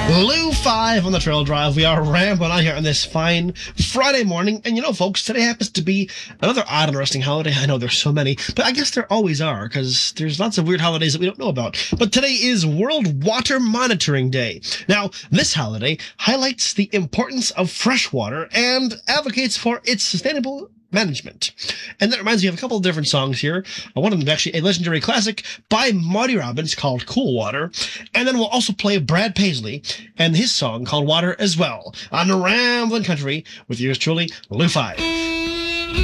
Lou 5 on the Trail Drive. We are rambling on here on this fine Friday morning. And you know, folks, today happens to be another odd and interesting holiday. I know there's so many, but I guess there always are because there's lots of weird holidays that we don't know about. But today is World Water Monitoring Day. Now, this holiday highlights the importance of fresh water and advocates for its sustainable management. And that reminds me of a couple of different songs here. One of them is actually a legendary classic by Marty Robbins called Cool Water. And then we'll also play Brad Paisley and his song called Water as well on the Ramblin' Country with yours truly, Lou 5.